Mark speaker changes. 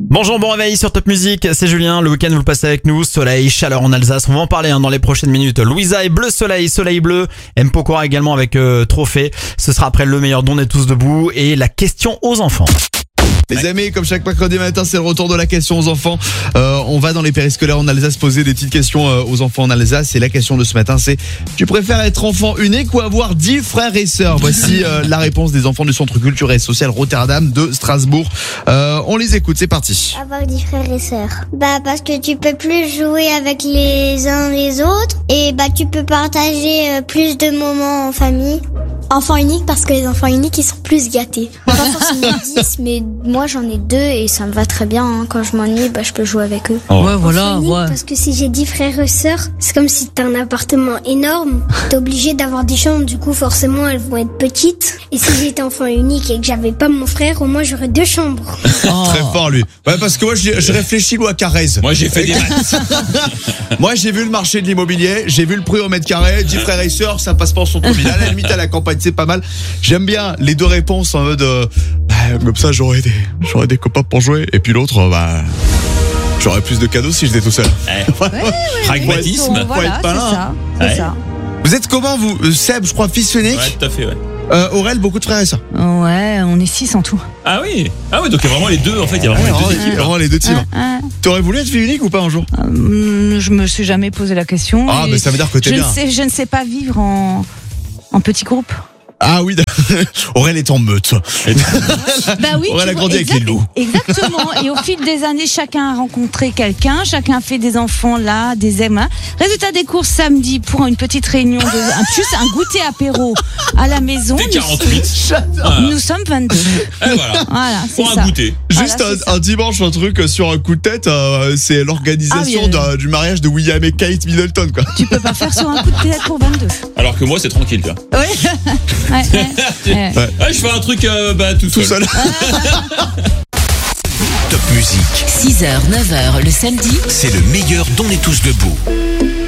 Speaker 1: Bonjour, bon réveil sur Top Music, c'est Julien, le week-end vous le passez avec nous, soleil, chaleur en Alsace, on va en parler dans les prochaines minutes. Louisa et Bleu Soleil, Soleil Bleu, M. Pokora également avec Trophée, ce sera après le meilleur don est tous debout et la question aux enfants.
Speaker 2: Les amis, comme chaque mercredi matin, c'est le retour de la question aux enfants. On va dans les périscolaires en Alsace poser des petites questions aux enfants en Alsace. Et la question de ce matin, c'est: tu préfères être enfant unique ou avoir 10 frères et sœurs? Voici la réponse des enfants du Centre culturel et social Rotterdam de Strasbourg. On les écoute, c'est parti.
Speaker 3: Avoir 10 frères et sœurs. Parce que tu peux plus jouer avec les uns les autres. Et tu peux partager plus de moments en famille.
Speaker 4: Enfant unique parce que les enfants uniques ils sont plus gâtés. Pas forcément 10 mais moi j'en ai 2 et ça me va très bien hein. Quand je m'ennuie je peux jouer avec eux.
Speaker 5: Ouais voilà ouais.
Speaker 3: Parce que si j'ai 10 frères et sœurs, c'est comme si t'as un appartement énorme. T'es obligé d'avoir des chambres, du coup forcément elles vont être petites. Et si j'étais enfant unique et que j'avais pas mon frère, au moins j'aurais 2 chambres.
Speaker 2: Très fort lui. Ouais, parce que moi je réfléchis à Carrez.
Speaker 6: Moi j'ai fait des maths.
Speaker 2: Moi j'ai vu le marché de l'immobilier, j'ai vu le prix au mètre carré, 10 frères et sœurs, ça passe pas en son communal. À la limite à la campagne c'est pas mal. J'aime bien les deux réponses en mode comme ça j'aurais des copains pour jouer, et puis l'autre j'aurais plus de cadeaux si j'étais tout seul.
Speaker 6: Pragmatisme.
Speaker 5: Voilà, c'est ça.
Speaker 2: Vous êtes comment vous, Seb, je crois fils unique?
Speaker 6: Ouais, tout à fait, ouais.
Speaker 2: Aurel, beaucoup de frères et sœurs?
Speaker 5: Ouais, on est 6 en tout.
Speaker 6: Ah oui, donc il y a vraiment les deux, en fait, il y a vraiment les deux équipes.
Speaker 2: Vraiment les deux teams. T'aurais voulu être fille unique ou pas un jour?
Speaker 5: Je me suis jamais posé la question.
Speaker 2: Ah, mais ça veut dire que t'es bien.
Speaker 5: Je ne sais pas vivre en petit groupe.
Speaker 2: Ah oui, Aurel est en meute.
Speaker 5: Bah oui,
Speaker 2: Aurel a grandi avec les loups.
Speaker 5: Exactement. Et au fil des années, chacun a rencontré quelqu'un, chacun fait des enfants là, des aimants. Résultat des courses samedi pour une petite réunion un goûter apéro à la maison.
Speaker 6: T'es 48.
Speaker 5: Nous sommes 22.
Speaker 6: Et voilà,
Speaker 5: c'est
Speaker 6: pour
Speaker 5: ça.
Speaker 6: un goûter.
Speaker 2: Juste un dimanche, un truc sur un coup de tête, c'est l'organisation du mariage de William et Kate Middleton, quoi.
Speaker 5: Tu peux pas faire sur un coup de tête pour 22.
Speaker 6: Alors que moi c'est tranquille, tu vois.
Speaker 5: Ouais. Ouais.
Speaker 6: Je fais un truc tout seul.
Speaker 7: Top Music. 6h, 9h le samedi, c'est le meilleur dont est tous debout.